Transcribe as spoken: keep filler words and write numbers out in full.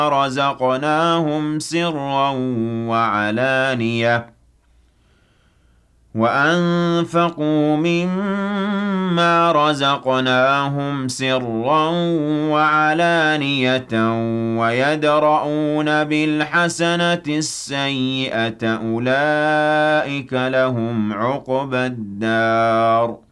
رزقناهم سرا وعلانية وأنفقوا مما رزقناهم سرا وعلانية ويدرؤون بالحسنة السيئة أولئك لهم عقبى الدار